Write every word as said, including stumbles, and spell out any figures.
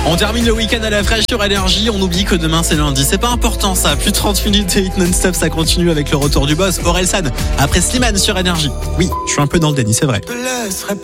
On termine le week-end à la fraîche sur Énergie. On oublie que demain c'est lundi. C'est pas important ça. Plus de trente minutes de hit non-stop. Ça continue avec le retour du boss Orelsan. Après Slimane sur Énergie. Oui, je suis un peu dans le déni, c'est vrai.